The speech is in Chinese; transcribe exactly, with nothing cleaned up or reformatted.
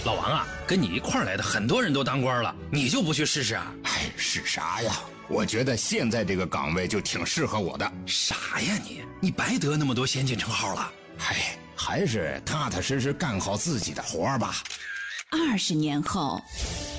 老王啊，跟你一块儿来的很多人都当官了，你就不去试试啊？ 哎，是啥呀？我觉得现在这个岗位就挺适合我的。 啥呀你？你白得那么多先进称号了？ 嗨，还是踏踏实实干好自己的活儿吧。 二十年后。